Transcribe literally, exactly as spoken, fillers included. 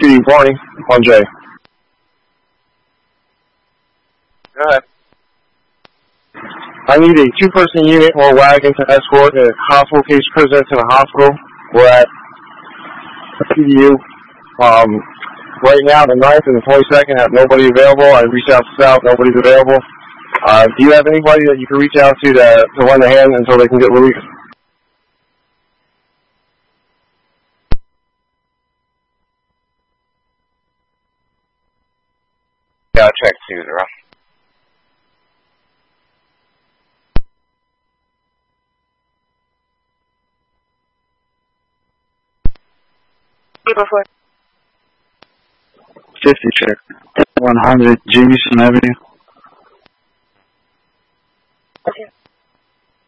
Deputy Barney, one J. Go ahead. I need a two-person unit or wagon to escort a hospital case prisoner to the hospital. We're at P D U. Um, right now, the ninth and the twenty-second have nobody available. I reached out to South, nobody's available. Uh, do you have anybody that you can reach out to to, to lend a hand until they can get released? Yeah, I'll check two zero. Before. fifty check. one hundred Jameson Avenue. Okay.